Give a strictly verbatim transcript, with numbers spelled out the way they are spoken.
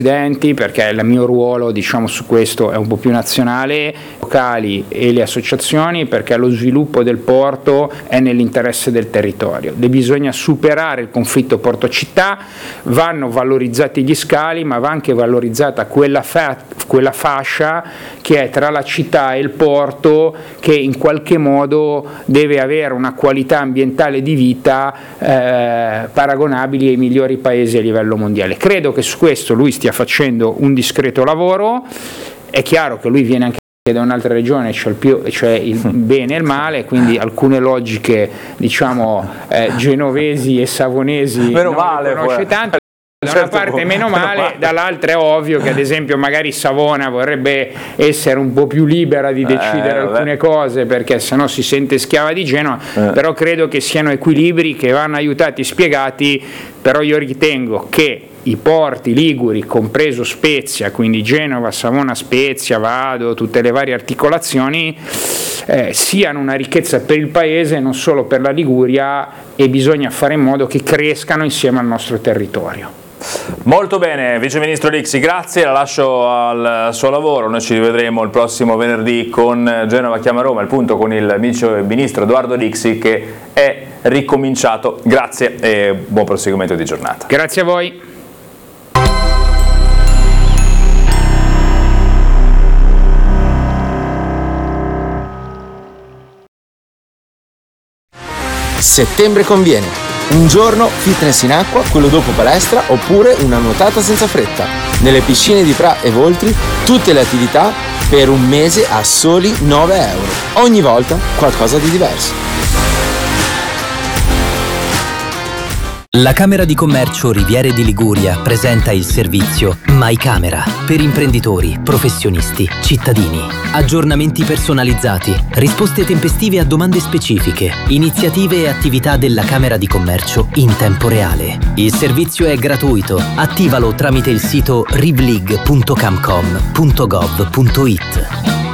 perché il mio ruolo, diciamo, su questo è un po' più nazionale, locali e le associazioni, perché lo sviluppo del porto è nell'interesse del territorio. De bisogna superare il conflitto porto-città, vanno valorizzati gli scali, ma va anche valorizzata quella, fa- quella fascia che è tra la città e il porto, che in qualche modo deve avere una qualità ambientale di vita eh, paragonabili ai migliori paesi a livello mondiale. Credo che su questo lui stia facendo un discreto lavoro. È chiaro che lui viene anche da un'altra regione, cioè il, più, cioè il bene e il male, quindi alcune logiche, diciamo, eh, genovesi e savonesi meno non male, le conosce poi. tanto. Da Certo, una parte meno meno male, male, dall'altra è ovvio che ad esempio magari Savona vorrebbe essere un po' più libera di decidere eh, alcune cose, perché sennò si sente schiava di Genova, eh. però credo che siano equilibri che vanno aiutati, spiegati. Però io ritengo che i porti liguri, compreso Spezia, quindi Genova, Savona, Spezia, Vado, tutte le varie articolazioni, eh, siano una ricchezza per il paese, non solo per la Liguria, e bisogna fare in modo che crescano insieme al nostro territorio. Molto bene, Vice Ministro Lixi, grazie, la lascio al suo lavoro. Noi ci rivedremo il prossimo venerdì con Genova chiama Roma, il punto con il Vice Ministro Edoardo Lixi, che è ricominciato. Grazie e buon proseguimento di giornata. Grazie a voi. Settembre conviene. Un giorno fitness in acqua, quello dopo palestra, oppure una nuotata senza fretta. Nelle piscine di Pra e Voltri tutte le attività per un mese a soli nove euro. Ogni volta qualcosa di diverso. La Camera di Commercio Riviere di Liguria presenta il servizio MyCamera per imprenditori, professionisti, cittadini. Aggiornamenti personalizzati, risposte tempestive a domande specifiche, iniziative e attività della Camera di Commercio in tempo reale. Il servizio è gratuito. Attivalo tramite il sito rivlig punto camcom punto gov punto it.